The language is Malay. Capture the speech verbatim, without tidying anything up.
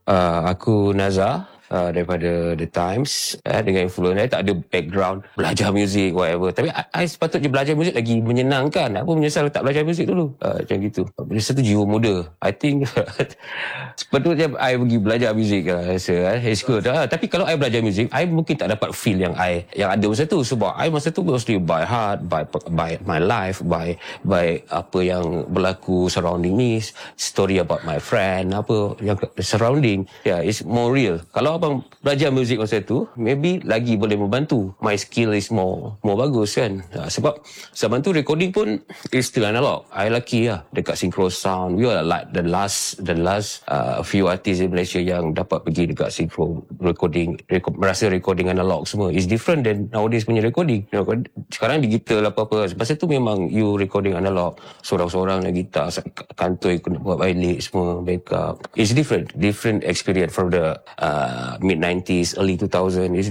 Uh, aku Nazar uh, daripada The Times, uh, dengan influence saya tak ada background belajar muzik whatever, tapi I, I sepatutnya belajar muzik lagi menyenangkan. Aku menyesal tak belajar muzik dulu, uh, macam gitu. Biasa tu jiwa muda, I think. Sepatutnya I pergi belajar muzik lah, rasa eh, it's good. Uh, tapi kalau I belajar muzik, I mungkin tak dapat feel yang I yang ada masa tu, sebab I masa tu mostly by heart, by by my life, by by apa yang berlaku surrounding me, story about my friend, apa yang surrounding. Yeah, it's more real. Kalau abang belajar muzik masa tu, maybe lagi boleh membantu. My skill is more more bagus kan. Uh, sebab zaman tu recording pun is still analog. I lucky lah dekat Synchro Sound. We are like the last the last uh, few artists in Malaysia yang dapat pergi dekat Synchro recording, record, merasa recording analog semua. It's different than nowadays punya recording. You know, sekarang digital apa-apa. Masa tu memang you recording analog, seorang-seorang nak gitar, kantoi kena buat balik semua, backup. It's different, different experience from the uh, mid nineties, early two thousand. It's